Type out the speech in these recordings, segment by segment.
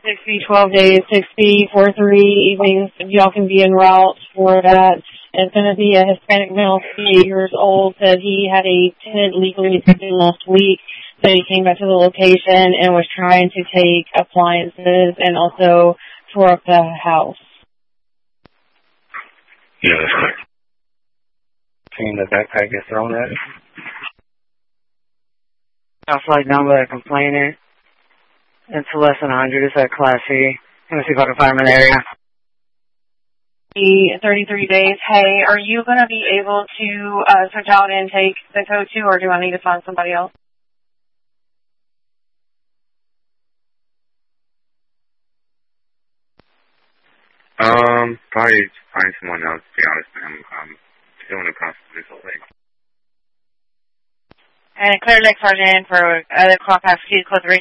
60, 12 days, 60 for 3 evenings. Y'all can be en route for that. It's going to be a Hispanic male, 58 years old, said he had a tenant legally evicted last week. So he came back to the location and was trying to take appliances and also tore up the house. Yeah, that's correct. Seeing the backpack get thrown at it. I'll flag down by a complainant. It's less than 100. It's at Class C. Gonna see if I can find him in the area. 33 days. Hey, are you going to be able to switch out and take the code 2, or do I need to find somebody else? Probably find someone else, to be honest. I'm doing a confidential thing. And Clear Lake Sergeant for Clock Pass Key, Code 3.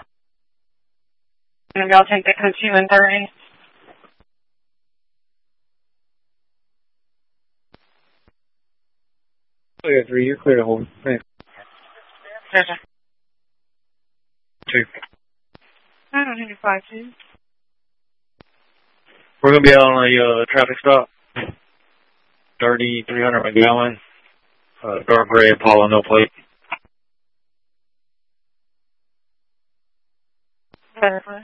And y'all take the code 2 and 30. Clear 3, you're clear to hold. Thanks. Sure, sir. 2. I don't think it's 5-2. We're going to be out on a traffic stop. 3300 McGowan. Dark gray Apollo, no plate. Better.